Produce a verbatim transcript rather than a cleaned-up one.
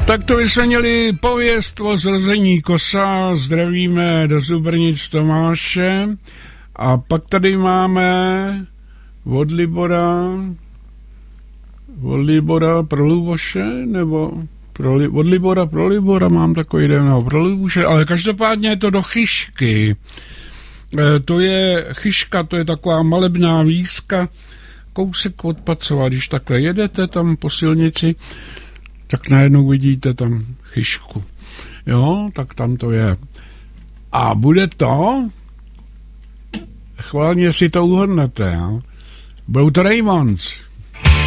Tak to jsme měli pověst o zrození kosa, zdravíme do Zubrnic Tomáše a pak tady máme od Libora, od Libora pro Luboše, nebo pro, od Libora pro Libora mám takový den, no, pro Luboše, ale každopádně je to do Chyšky. E, to je Chyška, to je taková malebná výzka, kousek od Pacova, když takhle jedete tam po silnici, tak najednou vidíte tam Chyšku. Jo, tak tam to je. A bude to, chválně si to uhodnete, jo? Budou to Raymonds.